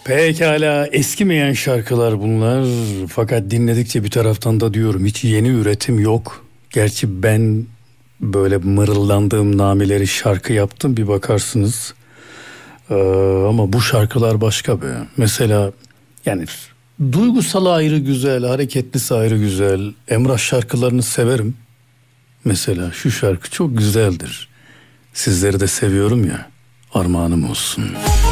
Pekala, eskimeyen şarkılar bunlar. Fakat dinledikçe bir taraftan da diyorum hiç yeni üretim yok. Gerçi ben böyle mırıldandığım nameleri şarkı yaptım, bir bakarsınız. Ama bu şarkılar başka be. Mesela yani duygusal ayrı güzel, hareketlisi ayrı güzel. Emrah şarkılarını severim. Mesela şu şarkı çok güzeldir. Sizleri de seviyorum ya. Armağanım olsun.